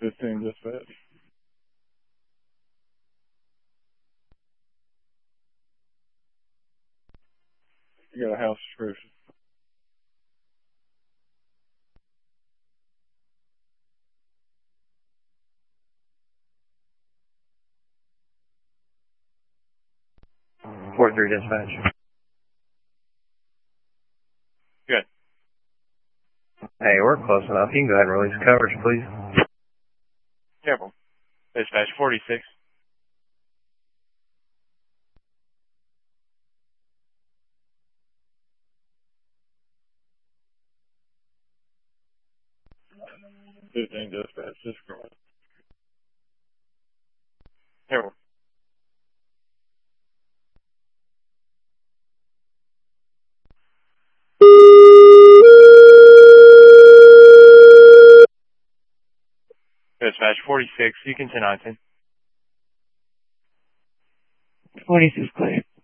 15 dispatch. You got a house description. Fort 3 dispatch. Good. Hey, we're close enough. You can go ahead and release coverage, please. Careful. Dispatch 46. Dispatch, just go on. Careful. Dispatch 46, you can 10-9-10. 46 clear.